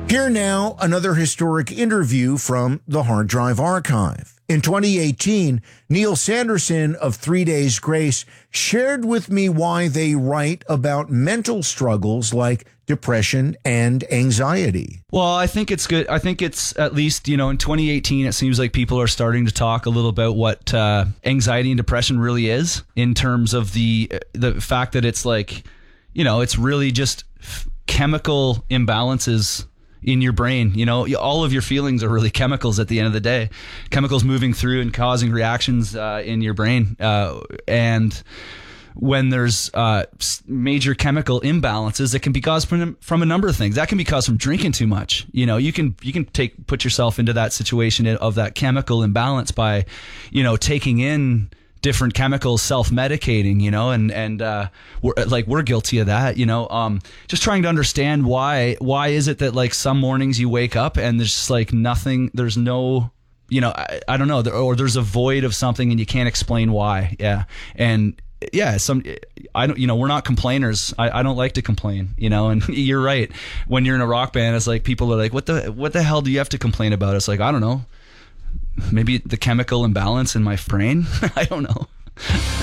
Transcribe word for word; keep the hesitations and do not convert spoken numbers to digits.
Here now, another historic interview from the Hard Drive Archive. In twenty eighteen, Neil Sanderson of Three Days Grace shared with me why they write about mental struggles like depression and anxiety. Well, I think it's good. I think it's at least, you know, in twenty eighteen, it seems like people are starting to talk a little about what uh, anxiety and depression really is, in terms of the the fact that it's like, you know, it's really just f- chemical imbalances in your brain. You know, all of your feelings are really chemicals at the end of the day, chemicals moving through and causing reactions uh, in your brain. Uh, and when there's uh, major chemical imbalances, it can be caused from, from a number of things. That can be caused from drinking too much. You know, you can you can take put yourself into that situation of that chemical imbalance by, you know, taking in different chemicals, self-medicating, you know, and, and, uh, we're like, we're guilty of that, you know, um, just trying to understand why, why is it that like some mornings you wake up and there's just like nothing, there's no, you know, I, I don't know, or there's a void of something and you can't explain why. Yeah. And yeah, some, I don't, you know, we're not complainers. I, I don't like to complain, you know, and you're right. When you're in a rock band, it's like, people are like, what the, what the hell do you have to complain about? It's like, I don't know. Maybe the chemical imbalance in my brain. I don't know.